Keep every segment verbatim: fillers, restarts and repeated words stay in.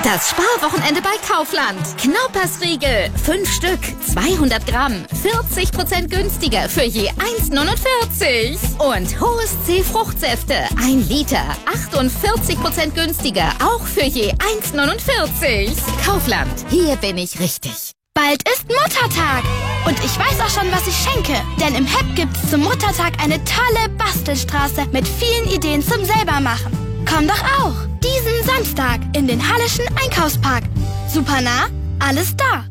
Das Sparwochenende bei Kaufland. Knaupersriegel, fünf Stück, zweihundert Gramm, vierzig Prozent günstiger für je eins neunundvierzig. Und Hohes C Fruchtsäfte, ein Liter, achtundvierzig Prozent günstiger, auch für je eins neunundvierzig. Kaufland, hier bin ich richtig. Bald ist Muttertag und ich weiß auch schon, was ich schenke. Denn im H E P gibt's zum Muttertag eine tolle Bastelstraße mit vielen Ideen zum Selbermachen. Komm doch auch diesen Samstag in den Halleschen Einkaufspark. Super nah, alles da.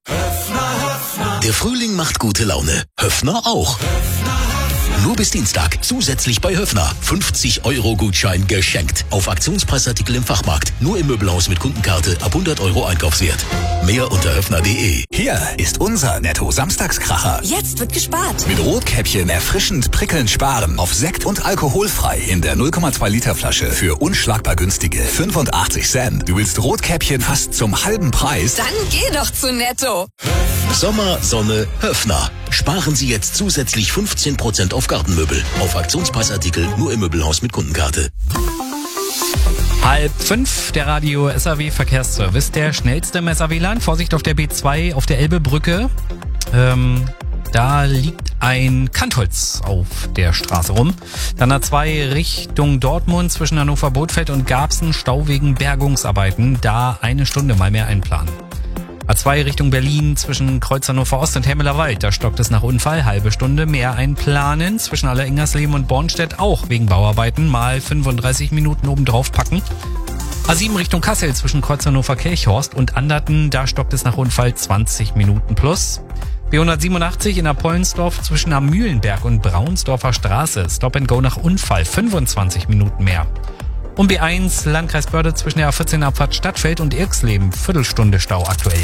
Der Frühling macht gute Laune. Höffner auch. Nur bis Dienstag zusätzlich bei Höffner fünfzig Euro Gutschein geschenkt. Auf Aktionspreisartikel im Fachmarkt. Nur im Möbelhaus mit Kundenkarte ab hundert Euro Einkaufswert. Mehr unter höffner punkt de. Hier ist unser Netto-Samstagskracher. Jetzt wird gespart. Mit Rotkäppchen erfrischend prickelnd sparen. Auf Sekt und alkoholfrei in der null Komma zwei Liter Flasche für unschlagbar günstige fünfundachtzig Cent. Du willst Rotkäppchen fast zum halben Preis? Dann geh doch zu Netto. Sommer, Sonne, Höffner. Sparen Sie jetzt zusätzlich fünfzehn Prozent auf Gartenmöbel. Auf Aktionspreisartikel nur im Möbelhaus mit Kundenkarte. Halb fünf, der Radio S A W Verkehrsservice, der schnellste im S A W-Land. Vorsicht auf der B zwei, auf der Elbebrücke. Ähm, da liegt ein Kantholz auf der Straße rum. Dann A zwei Richtung Dortmund zwischen Hannover-Bothfeld und Garbsen, Stau wegen Bergungsarbeiten. Da eine Stunde mal mehr einplanen. A zwei Richtung Berlin zwischen Kreuz Hannover Ost und Hemmeler Wald. Da stockt es nach Unfall. Halbe Stunde mehr einplanen. Zwischen Alleringersleben und Bornstedt auch wegen Bauarbeiten. Mal fünfunddreißig Minuten obendrauf packen. A sieben Richtung Kassel zwischen Kreuz Hannover Kirchhorst und Anderten. Da stockt es nach Unfall zwanzig Minuten plus. B hundertsiebenundachtzig in Apollensdorf zwischen am Mühlenberg und Braunsdorfer Straße. Stop and go nach Unfall. fünfundzwanzig Minuten mehr. Und B eins Landkreis Börde zwischen der A vierzehn Abfahrt Stadtfeld und Irksleben. Viertelstunde Stau aktuell.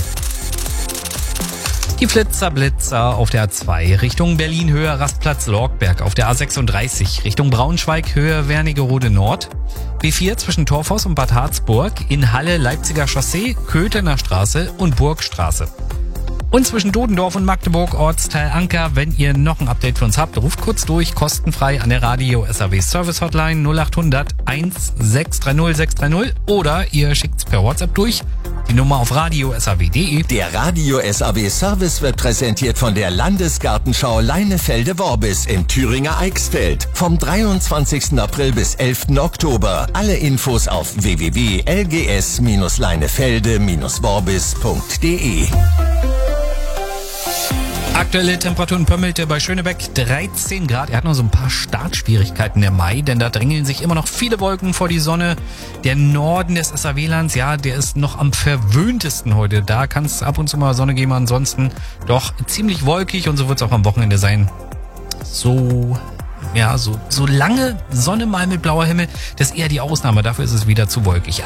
Die Flitzer Blitzer auf der A zwei Richtung Berlin Höhe Rastplatz Lorgberg. Auf der A sechsunddreißig Richtung Braunschweig Höhe Wernigerode Nord. B vier zwischen Torfhaus und Bad Harzburg. In Halle Leipziger Chaussee, Köthener Straße und Burgstraße. Und zwischen Dodendorf und Magdeburg Ortsteil Anker. Wenn ihr noch ein Update für uns habt, ruft kurz durch, kostenfrei an der Radio S A W Service Hotline null acht hundert eins sechs drei null sechs drei null oder ihr schickt's per WhatsApp durch. Die Nummer auf radio s a w punkt de. Der Radio S A W Service wird präsentiert von der Landesgartenschau Leinefelde-Worbis im Thüringer Eichsfeld. Vom dreiundzwanzigsten April bis elften Oktober. Alle Infos auf w w w punkt l g s Bindestrich leinefelde Bindestrich worbis punkt de. Aktuelle Temperatur in Pömmelte bei Schönebeck dreizehn Grad. Er hat noch so ein paar Startschwierigkeiten der Mai, denn da drängeln sich immer noch viele Wolken vor die Sonne. Der Norden des S A W-Lands, ja, der ist noch am verwöhntesten heute. Da kann es ab und zu mal Sonne geben, ansonsten doch ziemlich wolkig und so wird es auch am Wochenende sein. So, ja, so, so lange Sonne mal mit blauer Himmel, das ist eher die Ausnahme. Dafür ist es wieder zu wolkig.